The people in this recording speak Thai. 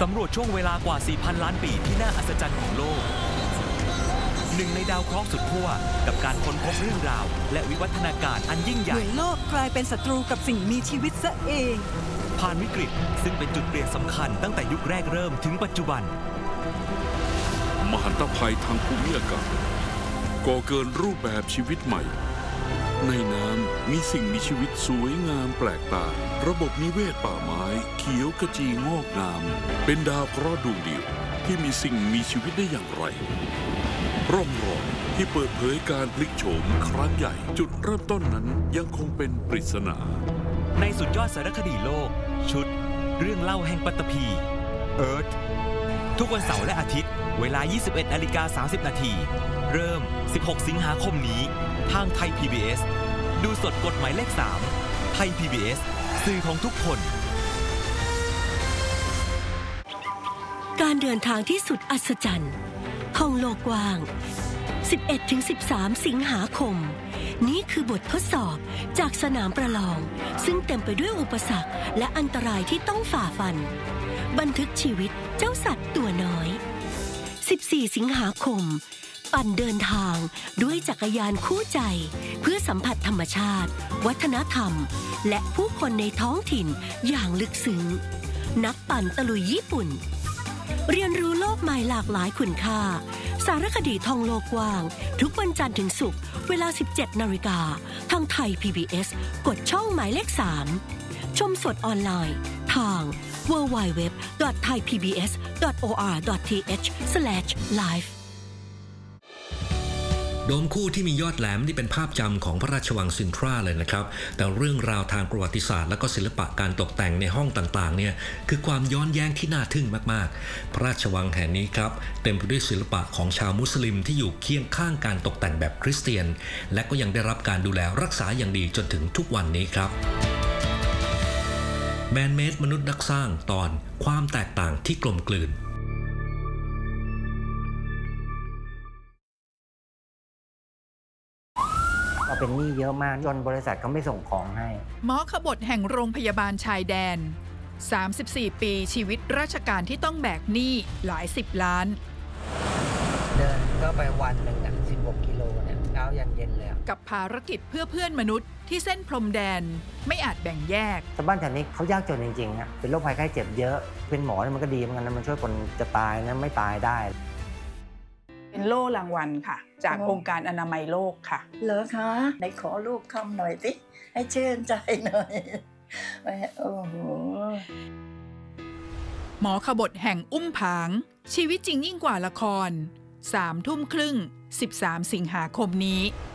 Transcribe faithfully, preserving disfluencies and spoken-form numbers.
สำรวจช่วงเวลากว่า สี่พัน ล้านปีที่น่าอัศจรรย์ของโลกหนึ่งในดาวเคราะห์สุดขั้วกับการค้นพบเรื่องราวและวิวัฒนาการอันยิ่งใหญ่เหมือนโลกกลายเป็นศัตรูกับสิ่งมีชีวิตซะเองผ่านวิกฤตซึ่งเป็นจุดเปลี่ยนสำคัญตั้งแต่ยุคแรกเริ่มถึงปัจจุบันมหันตภัยทางภูมิอากาศก่อเกิดรูปแบบชีวิตใหม่ในน้ำมีสิ่งมีชีวิตสวยงามแปลกตาระบบนิเวศป่าไม้เขียวขจีงอกงามเป็นดาวเคราะห์ดวงเดียวที่มีสิ่งมีชีวิตได้อย่างไรร่องรอยที่เปิดเผยการพลิกโฉมครั้งใหญ่จุดเริ่มต้นนั้นยังคงเป็นปริศนาในสุดยอดสารคดีโลกชุดเรื่องเล่าแห่งปัตตภี Earth ทุกวันเสาร์และอาทิตย์เวลา ยี่สิบเอ็ดนาฬิกาสามสิบนาทีเริ่ม สิบหก สิงหาคมนี้ทางไทย พี บี เอส ดูสดกฎหมายเลขสามไทย พี บี เอส สื่อของทุกคนการเดินทางที่สุดอัศจรรย์ท่องโลกกว้าง สิบเอ็ดถึงสิบสาม สิงหาคมนี่คือบททดสอบจากสนามประลองซึ่งเต็มไปด้วยอุปสรรคและอันตรายที่ต้องฝ่าฟันบันทึกชีวิตเจ้าสัตว์ตัวน้อย สิบสี่ สิงหาคมปั่นเดินทางด้วยจักรยานคู่ใจเพื่อสัมผัสธรรมชาติวัฒนธรรมและผู้คนในท้องถิ่นอย่างลึกซึ้งนักปั่นตะลุยญี่ปุ่นเรียนรู้โลกใหม่หลากหลายคุณค่าสารคดีท่องโลกกว้างทุกวันจันทร์ถึงศุกร์เวลา สิบเจ็ดนาฬิกาทางไทย พี บี เอส กดช่องหมายเลขสามชมสดออนไลน์ทาง ดับเบิลยู ดับเบิลยู ดับเบิลยู ดอท ไทย พี บี เอส ดอท โอ อาร์ ดอท ที เอช สแลช ไลฟ์โดมคู่ที่มียอดแหลมที่เป็นภาพจำของพระราชวังซินทราเลยนะครับแต่เรื่องราวทางประวัติศาสตร์และก็ศิลปะการตกแต่งในห้องต่างๆเนี่ยคือความย้อนแย้งที่น่าทึ่งมากๆพระราชวังแห่งนี้ครับเต็มไปด้วยศิลปะของชาวมุสลิมที่อยู่เคียงข้างการตกแต่งแบบคริสเตียนและก็ยังได้รับการดูแลรักษาอย่างดีจนถึงทุกวันนี้ครับแมนเมดมนุษย์นักสร้างตอนความแตกต่างที่กลมกลืนเป็นหนี้เยอะมากจนบริษัทเขาไม่ส่งของให้หมอขบถแห่งโรงพยาบาลชายแดนสามสิบสี่ปีชีวิตราชการที่ต้องแบกหนี้หลายสิบล้านเดินก็ไปวันหนึ่งอ่ะสิบหกกิโลเนี่ยเช้ายันเย็นเลยกับภารกิจเพื่อเพื่อนมนุษย์ที่เส้นพรมแดนไม่อาจแบ่งแยกชาวบ้านแถวนี้เขายากจนจริงๆอ่ะเป็นโรคภัยไข้เจ็บเยอะเป็นหมอเนี่ยมันก็ดีเหมือนกันนะมันช่วยคนจะตายนะไม่ตายได้เป็นโล่รางวัลค่ะจากองค์การอนามัยโลกค่ะเหรอคะไหนขอรูปคำหน่อยสิให้ชื่นใจหน่อยโอ้โหหมอขบถแห่งอุ้มผางชีวิตจริงยิ่งกว่าละครสามทุ่มครึ่งสิบสามสิงหาคมนี้